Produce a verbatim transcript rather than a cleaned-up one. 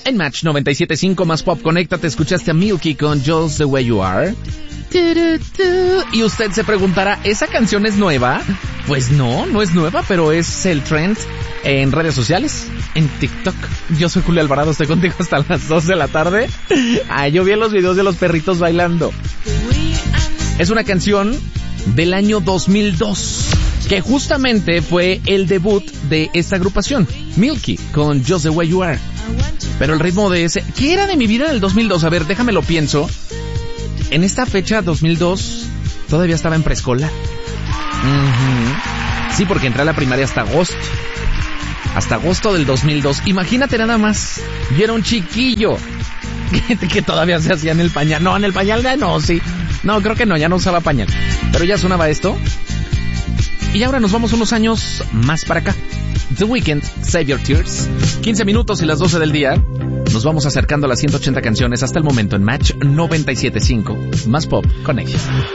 En Match noventa y siete punto cinco más Pop, conéctate, escuchaste a Milky con Just the Way You Are. Y usted se preguntará, ¿esa canción es nueva? Pues no, no es nueva, pero es el trend en redes sociales, en TikTok. Yo soy Julio Alvarado, estoy contigo hasta las dos de la tarde. Ah, yo vi los videos de los perritos bailando. Es una canción del año dos mil dos, que justamente fue el debut de esta agrupación, Milky, con Just the Way You Are. Pero el ritmo de ese... ¿Qué era de mi vida en el dos mil dos? A ver, déjame lo pienso. En esta fecha, dos mil dos, todavía estaba en preescolar. Uh-huh. Sí, porque entré a la primaria hasta agosto. Hasta agosto del dos mil dos. Imagínate nada más. Yo era un chiquillo que, que todavía se hacía en el pañal. No, en el pañal ya no, sí. No, creo que no, ya no usaba pañal. Pero ya sonaba esto. Y ahora nos vamos unos años más para acá. The Weeknd, Save Your Tears. quince minutos y las doce del día. Nos vamos acercando a las ciento ochenta canciones hasta el momento en Match noventa y siete punto cinco. Más Pop Connection.